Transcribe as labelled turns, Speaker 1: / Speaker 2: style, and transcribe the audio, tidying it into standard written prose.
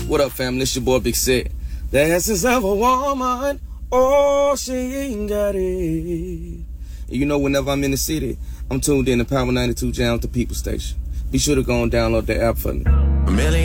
Speaker 1: What up, family? It's your boy Big Set. The essence of a woman, oh, she ain't got it. You know, whenever I'm in the city, I'm tuned in to Power 92 Jam, the People Station. Be sure to go and download the app for me.